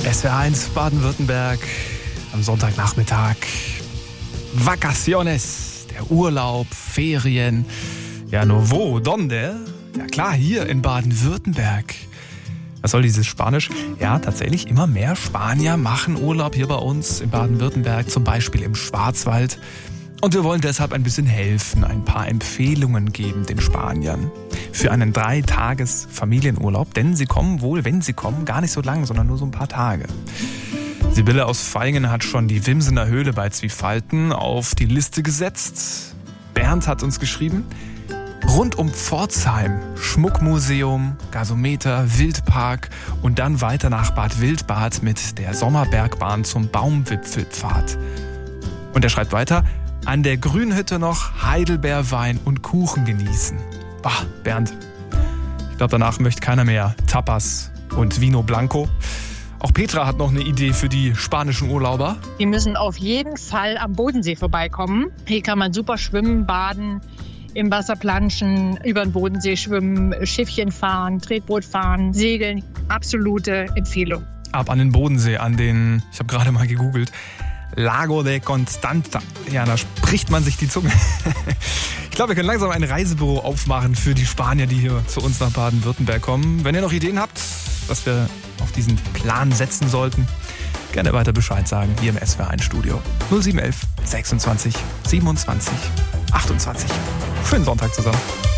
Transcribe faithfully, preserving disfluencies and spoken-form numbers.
S W R eins Baden-Württemberg am Sonntagnachmittag. Vacaciones, der Urlaub, Ferien. Ja, nur wo? Donde? Ja klar, hier in Baden-Württemberg. Was soll dieses Spanisch? Ja, tatsächlich immer mehr Spanier machen Urlaub hier bei uns in Baden-Württemberg, zum Beispiel im Schwarzwald. Und wir wollen deshalb ein bisschen helfen, ein paar Empfehlungen geben den Spaniern für einen Dreitages-Familienurlaub, denn sie kommen wohl, wenn sie kommen, gar nicht so lang, sondern nur so ein paar Tage. Sibylle aus Vaihingen hat schon die Wimsener Höhle bei Zwiefalten auf die Liste gesetzt. Bernd hat uns geschrieben, rund um Pforzheim, Schmuckmuseum, Gasometer, Wildpark und dann weiter nach Bad Wildbad mit der Sommerbergbahn zum Baumwipfelpfad. Und er schreibt weiter, an der Grünhütte noch Heidelbeerwein und Kuchen genießen. Bah, Bernd, ich glaube, danach möchte keiner mehr Tapas und Vino Blanco. Auch Petra hat noch eine Idee für die spanischen Urlauber. Die müssen auf jeden Fall am Bodensee vorbeikommen. Hier kann man super schwimmen, baden, im Wasser planschen, über den Bodensee schwimmen, Schiffchen fahren, Tretboot fahren, segeln. Absolute Empfehlung. Ab an den Bodensee, an den, ich habe gerade mal gegoogelt, Lago de Constanta. Ja, da spricht man sich die Zunge. Ich glaube, wir können langsam ein Reisebüro aufmachen für die Spanier, die hier zu uns nach Baden-Württemberg kommen. Wenn ihr noch Ideen habt, was wir auf diesen Plan setzen sollten, gerne weiter Bescheid sagen, hier im S W R eins Studio. null sieben eins eins sechsundzwanzig siebenundzwanzig achtundzwanzig. Schönen Sonntag zusammen.